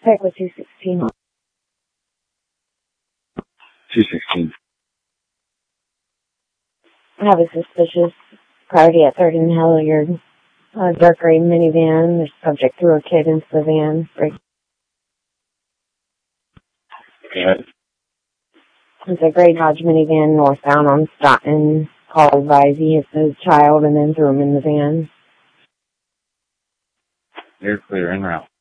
Check with 216. 216. I have a suspicious priority at 3rd and Hilliard. Dark gray minivan. The subject threw a kid into the van. Good. It's a gray Dodge minivan northbound on Stoughton. Call advised he hit the child and then threw him in the van. You're clear en route.